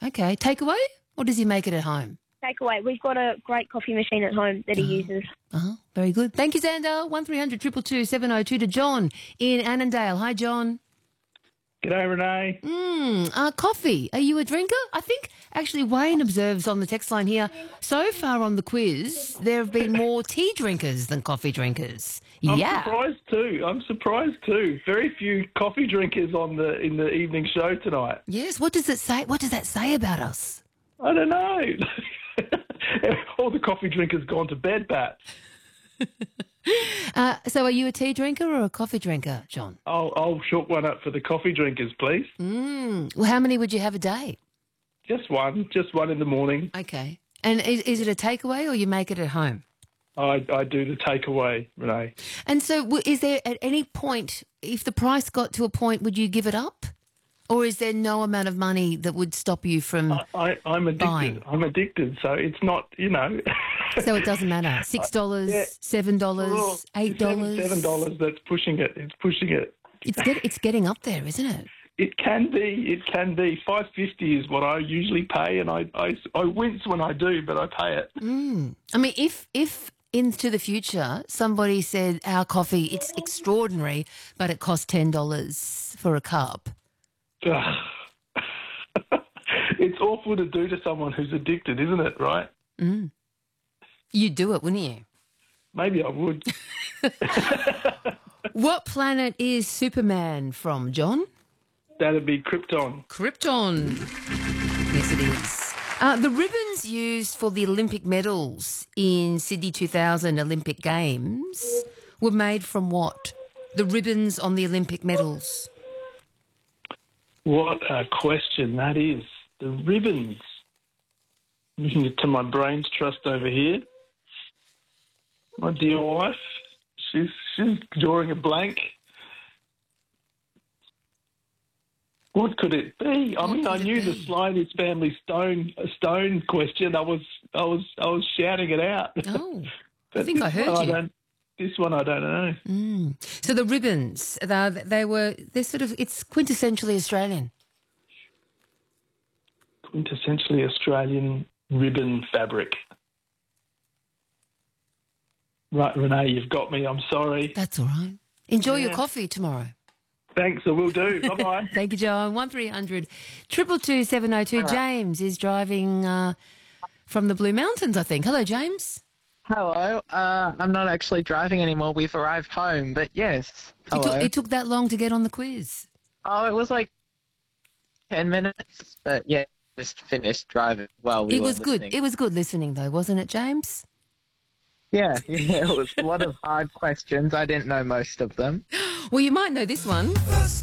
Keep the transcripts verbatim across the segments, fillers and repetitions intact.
Okay. Takeaway, or does he make it at home? Takeaway. We've got a great coffee machine at home that he uses. Uh-huh. Very good. Thank you, Xander. One three hundred two two two seven oh two to John in Annandale. Hi, John. G'day, Renee. Mm, uh, coffee. Are you a drinker? I think actually Wayne observes on the text line here, so far on the quiz, there have been more tea drinkers than coffee drinkers. I'm yeah. surprised too. I'm surprised too. Very few coffee drinkers on the in the evening show tonight. Yes. What does it say? What does that say about us? I don't know. All the coffee drinkers gone to bed, Pat. Uh, so are you a tea drinker or a coffee drinker, John? I'll, I'll short one up for the coffee drinkers, please. Mm. Well, how many would you have a day? Just one. Just one in the morning. Okay. And is, is it a takeaway or you make it at home? I, I do the takeaway, Renee. And so w- is there at any point, if the price got to a point, would you give it up? Or is there no amount of money that would stop you from I, I, I'm addicted. buying? I'm addicted, so it's not, you know. So it doesn't matter. Six dollars, Yeah. seven dollars, Well, eight Seven, dollars. seven dollars. That's pushing it. It's pushing it. It's get, it's getting up there, isn't it? It can be. It can be. Five fifty is what I usually pay, and I, I, I wince when I do, but I pay it. Mm. I mean, if if into the future somebody said our coffee, it's extraordinary, but it costs ten dollars for a cup. It's awful to do to someone who's addicted, isn't it? Right? Mm. You'd do it, wouldn't you? Maybe I would. What planet is Superman from, John? That'd be Krypton. Krypton. Yes, it is. Uh, the ribbons used for the Olympic medals in Sydney two thousand Olympic Games were made from what? The ribbons on the Olympic medals. What a question that is. The ribbons. Looking to my brain's trust over here. My dear wife, she's she's drawing a blank. What could it be? I What mean, I could it knew the be? slide is family stone stone question. I was I was I was shouting it out. Oh, I But think I this heard one you. don't- This one I don't know. Mm. So the ribbons, they, they were, they're sort of, it's quintessentially Australian. Quintessentially Australian ribbon fabric. Right, Renee, you've got me. I'm sorry. That's all right. Enjoy your Yeah. coffee tomorrow. Thanks, I will do. Bye-bye. Thank you, John. one three hundred two two two seven oh two. James is driving uh, from the Blue Mountains, I think. Hello, James. Hello. Uh, I'm not actually driving anymore. We've arrived home, but yes. It Hello. took, it took that long to get on the quiz. Oh, it was like ten minutes, but yeah, just finished driving while we It were was good. listening. It was good listening, though, wasn't it, James? Yeah, yeah, it was a lot of hard questions. I didn't know most of them. Well, you might know this one.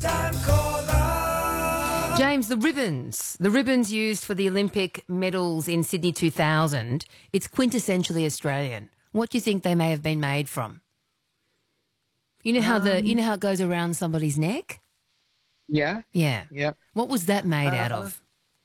James, the ribbons. The ribbons used for the Olympic medals in Sydney two thousand. It's quintessentially Australian. What do you think they may have been made from? You know how the you know how it goes around somebody's neck? Yeah, Yeah. yeah. What was that made out of?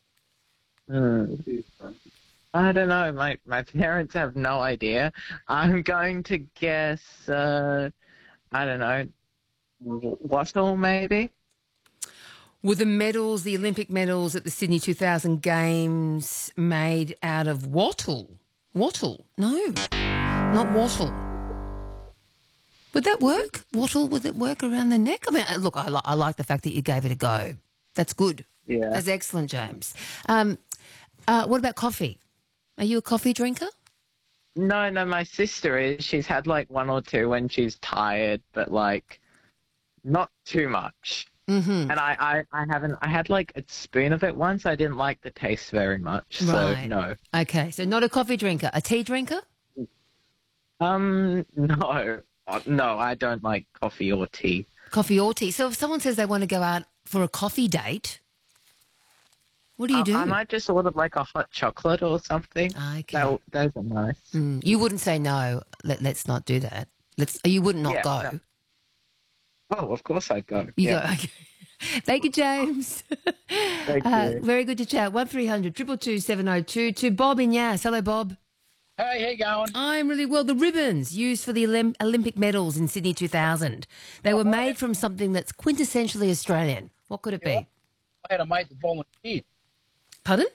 I don't know. My my parents have no idea. I'm going to guess. Uh, I don't know. w- Wattle, maybe. Were the medals, the Olympic medals at the Sydney two thousand Games, made out of wattle? Wattle? No, not wattle. Would that work? Wattle, would it work around the neck? I mean, uh, look, I, li- I like the fact that you gave it a go. That's good. Yeah. That's excellent, James. Um, uh, what about coffee? Are you a coffee drinker? No, no. My sister is. She's had like one or two when she's tired, but like not too much. Mm-hmm. And I, I, I haven't. I had like a spoon of it once. I didn't like the taste very much. Right. So no. Okay, so not a coffee drinker. A tea drinker? Um, no, Uh, no. I don't like coffee or tea. Coffee or tea. So if someone says they want to go out for a coffee date, what do you I, do? I might just order like a hot chocolate or something. Okay. That, those are nice. Mm, you wouldn't say no. Let, let's not do that. Let's. You would not Yeah, go. no. Oh, of course I'd go. You yeah. go. Okay. Thank you, James. Thank uh, you. Very good to chat. One three hundred two two two seven oh two to Bob in Yass. Hello, Bob. Hey, how you going? I'm really well. The ribbons used for the Olymp- Olympic medals in Sydney two thousand. They were made from something that's quintessentially Australian. What could it be? I had a mate that volunteered. Pardon?